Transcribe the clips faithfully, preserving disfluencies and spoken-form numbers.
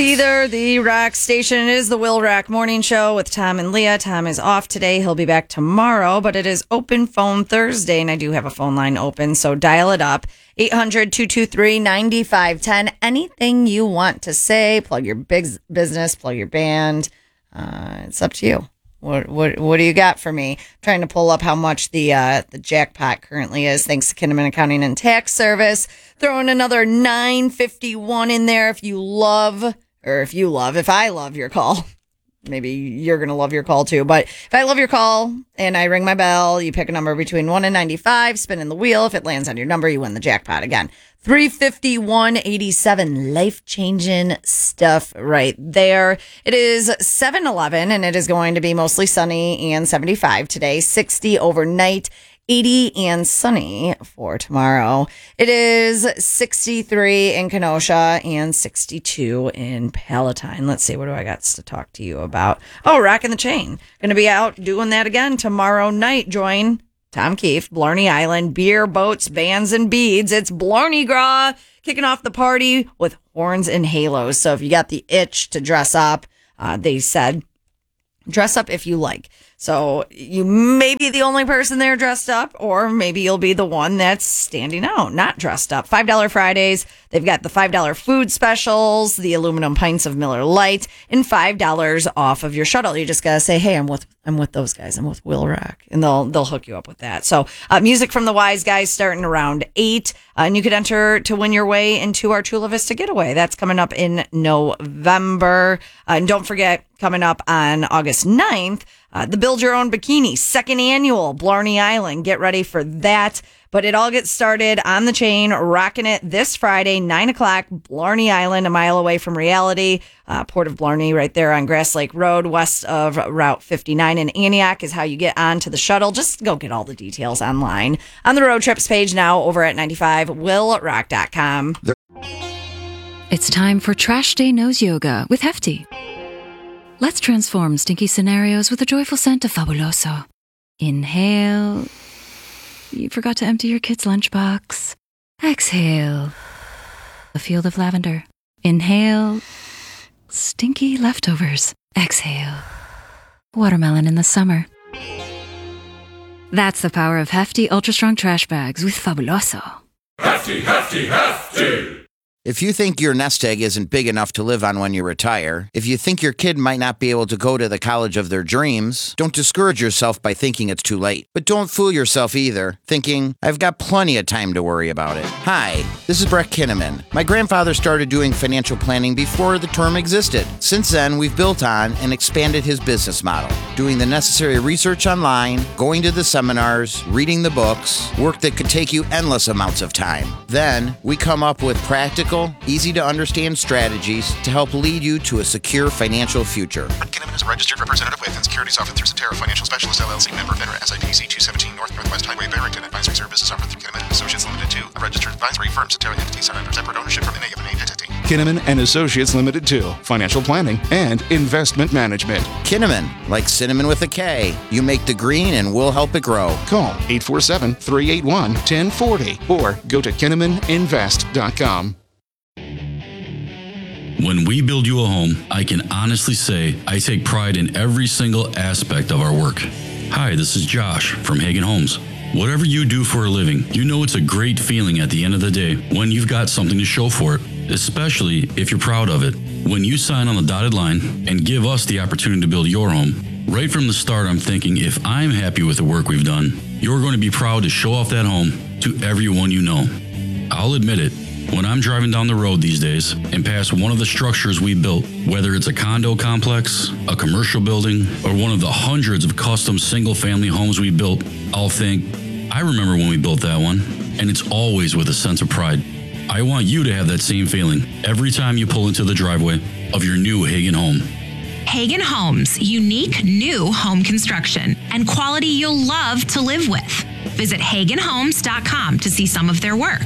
be there. The Rock Station. It is the Will Rock Morning Show with Tom and Leah. Tom is off today. He'll be back tomorrow, but it is Open Phone Thursday, and I do have a phone line open, so dial it up. eight hundred, two two three, nine five one zero. Anything you want to say, plug your big business, plug your band. Uh, it's up to you. What what what do you got for me? I'm trying to pull up how much the uh, the jackpot currently is, thanks to Kinnaman Accounting and Tax Service. Throwing another nine fifty-one in there if you love, or if you love, if I love your call. Maybe you're going to love your call too. But if I love your call and I ring my bell, you pick a number between one and ninety-five, spinning the wheel. If it lands on your number, you win the jackpot again. three fifty-one eighty-seven, life-changing stuff right there. It is seven eleven, and it is going to be mostly sunny and seventy-five today, sixty overnight, eighty and sunny for tomorrow. It is sixty-three in Kenosha and sixty-two in Palatine. Let's see, what do I got to talk to you about? Oh, Rockin' the Chain. Going to be out doing that again tomorrow night. Join Tom Keefe, Blarney Island, beer, boats, bands, and beads. It's Blarney Gras kicking off the party with horns and halos. So if you got the itch to dress up, uh, they said, dress up if you like. So you may be the only person there dressed up, or maybe you'll be the one that's standing out, not dressed up. five dollar Fridays. They've got the five dollar food specials, the aluminum pints of Miller Lite, and five dollars off of your shuttle. You just got to say, hey, I'm with I'm with those guys. I'm with Will Rock. And they'll they'll hook you up with that. So uh, music from the Wise Guys starting around eight. Uh, and you could enter to win your way into our Chula Vista getaway. That's coming up in November. Uh, and don't forget, coming up on August ninth, Uh, the Build Your Own Bikini, second annual, Blarney Island. Get ready for that. But it all gets started on the chain, rocking it this Friday, nine o'clock, Blarney Island, a mile away from reality. Uh, Port of Blarney right there on Grass Lake Road, west of Route fifty-nine in Antioch is how you get onto the shuttle. Just go get all the details online on the road trips page now over at ninety-five will rock dot com. It's time for Trash Day Nose Yoga with Hefty. Let's transform stinky scenarios with a joyful scent of Fabuloso. Inhale. You forgot to empty your kid's lunchbox. Exhale. A field of lavender. Inhale. Stinky leftovers. Exhale. Watermelon in the summer. That's the power of Hefty Ultra Strong Trash Bags with Fabuloso. Hefty, hefty, hefty! If you think your nest egg isn't big enough to live on when you retire, if you think your kid might not be able to go to the college of their dreams, don't discourage yourself by thinking it's too late. But don't fool yourself either, thinking, I've got plenty of time to worry about it. Hi, this is Brett Kinnaman. My grandfather started doing financial planning before the term existed. Since then, we've built on and expanded his business model, doing the necessary research online, going to the seminars, reading the books, work that could take you endless amounts of time. Then, we come up with practical, easy-to-understand strategies to help lead you to a secure financial future. Brett Kinnaman is a registered representative with and securities offered through Cetera Financial Specialist, L L C, member FINRA, S I P C two seventeen North Northwest Highway, Barrington. Advisory services offered through Kinnaman and Associates Limited two, a registered advisory firm. Cetera entities are under separate ownership from any of a named entity. Kinnaman and Associates Limited two, financial planning and investment management. Kinnaman, like cinnamon with a K. You make the green and we'll help it grow. Call eight four seven, three eight one, one zero four zero or go to kinnaman invest dot com. When we build you a home, I can honestly say I take pride in every single aspect of our work. Hi, this is Josh from Hagen Homes. Whatever you do for a living, you know it's a great feeling at the end of the day when you've got something to show for it, especially if you're proud of it. When you sign on the dotted line and give us the opportunity to build your home, right from the start I'm thinking if I'm happy with the work we've done, you're going to be proud to show off that home to everyone you know. I'll admit it. When I'm driving down the road these days and pass one of the structures we built, whether it's a condo complex, a commercial building, or one of the hundreds of custom single-family homes we built, I'll think, I remember when we built that one, and it's always with a sense of pride. I want you to have that same feeling every time you pull into the driveway of your new Hagen home. Hagen Homes, unique new home construction and quality you'll love to live with. Visit hagen homes dot com to see some of their work.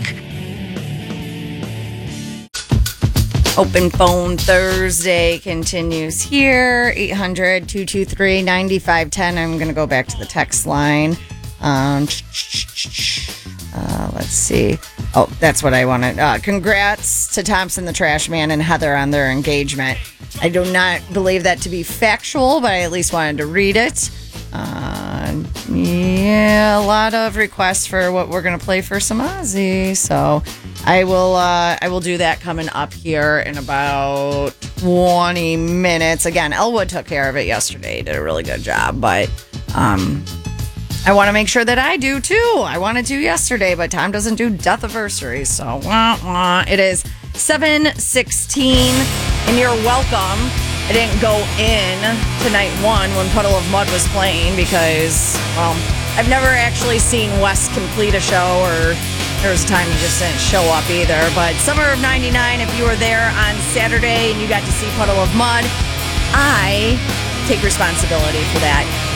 Open Phone Thursday continues here. eight hundred, two two three, nine five one zero. I'm going to go back to the text line. Um, uh, let's see. Oh, that's what I wanted. Uh, congrats to Thompson the Trash Man and Heather on their engagement. I do not believe that to be factual, but I at least wanted to read it. Uh, yeah, a lot of requests for what we're going to play for some Ozzy. So I will uh, I will do that coming up here in about twenty minutes. Again, Elwood took care of it yesterday. He did a really good job, but um, I want to make sure that I do too. I wanted to yesterday, but Tom doesn't do death anniversaries. So wah, wah. It is seven sixteen, and you're welcome. I didn't go in to night one when Puddle of Mud was playing because, well, I've never actually seen Wes complete a show, or there was a time he just didn't show up either. But Summer of ninety-nine, if you were there on Saturday and you got to see Puddle of Mud, I take responsibility for that.